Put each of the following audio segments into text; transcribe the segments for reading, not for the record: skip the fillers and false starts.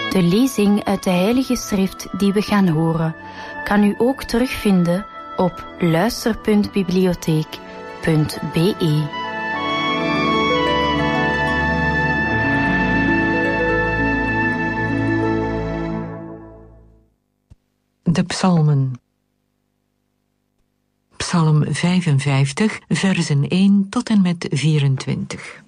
De lezing uit de Heilige Schrift die we gaan horen, kan u ook terugvinden op luister.bibliotheek.be. De psalmen. Psalm 55, versen 1 tot en met 24.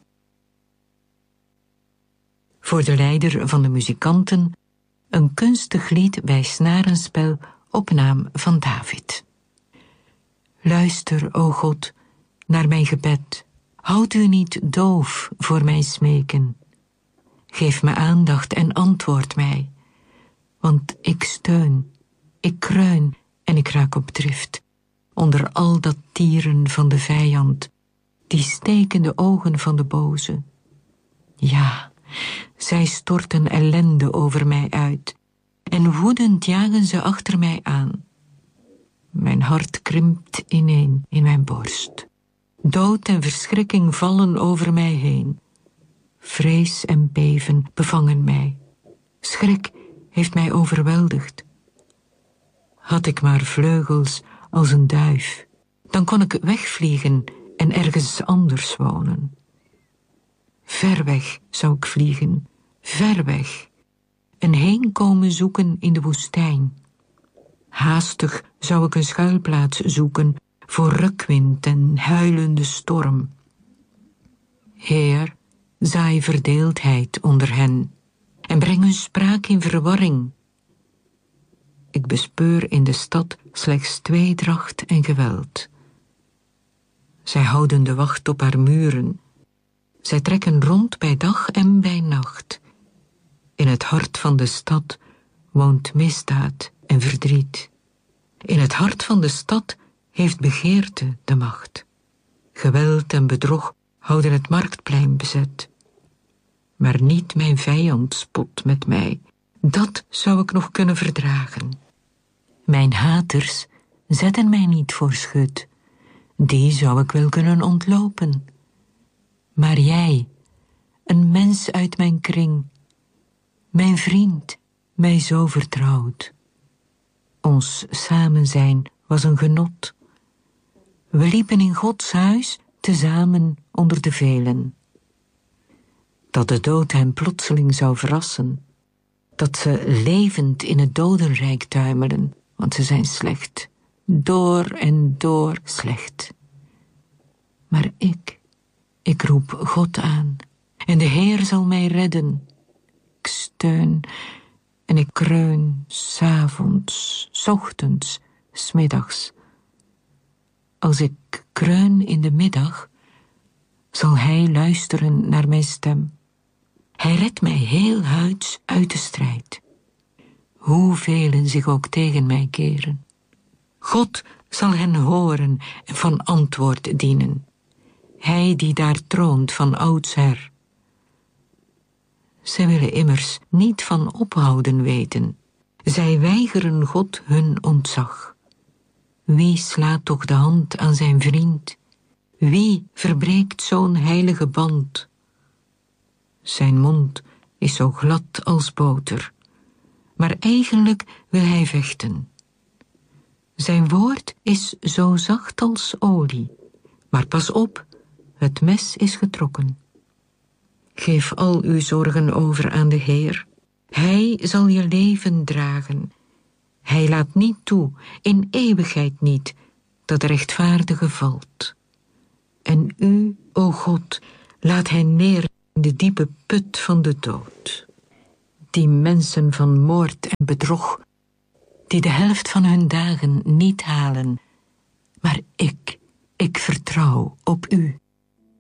Voor de leider van de muzikanten, een kunstig lied bij snarenspel op naam van David. Luister, o God, naar mijn gebed. Houd u niet doof voor mijn smeken. Geef me aandacht en antwoord mij, want ik steun, ik kreun en ik raak op drift, onder al dat tieren van de vijand, die stekende ogen van de boze. Ja, zij storten ellende over mij uit, en woedend jagen ze achter mij aan. Mijn hart krimpt ineen in mijn borst. Dood en verschrikking vallen over mij heen. Vrees en beven bevangen mij. Schrik heeft mij overweldigd. Had ik maar vleugels als een duif, dan kon ik wegvliegen en ergens anders wonen. Ver weg zou ik vliegen, ver weg, en heenkomen zoeken in de woestijn. Haastig zou ik een schuilplaats zoeken voor rukwind en huilende storm. Heer, zaai verdeeldheid onder hen en breng hun spraak in verwarring. Ik bespeur in de stad slechts tweedracht en geweld. Zij houden de wacht op haar muren. Zij trekken rond bij dag en bij nacht. In het hart van de stad woont misdaad en verdriet. In het hart van de stad heeft begeerte de macht. Geweld en bedrog houden het marktplein bezet. Maar niet mijn vijand spot met mij. Dat zou ik nog kunnen verdragen. Mijn haters zetten mij niet voor schut. Die zou ik wel kunnen ontlopen. Maar jij, een mens uit mijn kring, mijn vriend, mij zo vertrouwd. Ons samenzijn was een genot. We liepen in Gods huis tezamen onder de velen. Dat de dood hen plotseling zou verrassen, dat ze levend in het dodenrijk tuimelen, want ze zijn slecht, door en door slecht. Maar ik roep God aan, en de Heer zal mij redden. Ik steun en ik kreun, 's avonds, 's ochtends, 's middags. Als ik kreun in de middag, zal Hij luisteren naar mijn stem. Hij redt mij heel huids uit de strijd. Hoevelen zich ook tegen mij keren. God zal hen horen en van antwoord dienen. Hij die daar troont van oudsher. Zij willen immers niet van ophouden weten. Zij weigeren God hun ontzag. Wie slaat toch de hand aan zijn vriend? Wie verbreekt zo'n heilige band? Zijn mond is zo glad als boter, maar eigenlijk wil hij vechten. Zijn woord is zo zacht als olie, maar pas op, het mes is getrokken. Geef al uw zorgen over aan de Heer. Hij zal je leven dragen. Hij laat niet toe, in eeuwigheid niet, dat de rechtvaardige valt. En u, o God, laat hij neer in de diepe put van de dood. Die mensen van moord en bedrog, die de helft van hun dagen niet halen. Maar ik vertrouw op u.